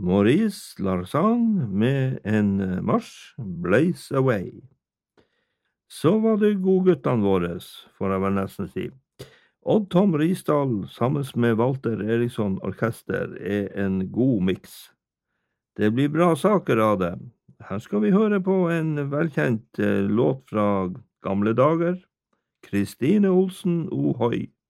Maurice Larsan med en marsj, Blaze Away. Så var det godguttene våre, får jeg vel nesten si. Odd Tom Risdal sammen med Walter Eriksson Orkester er en god miks. Det blir bra saker av det. Her skal vi høre på en velkjent låt fra gamle dager. Kristine Olsen Ohoi.